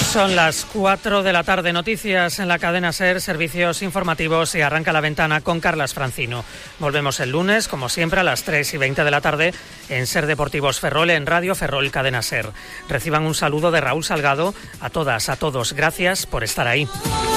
Son las 4 de la tarde, noticias en la cadena SER, servicios informativos y arranca la ventana con Carlas Francino. Volvemos el lunes, como siempre, a las 3:20 de la tarde en SER Deportivos Ferrol, en Radio Ferrol Cadena SER. Reciban un saludo de Raúl Salgado. A todas, a todos, gracias por estar ahí.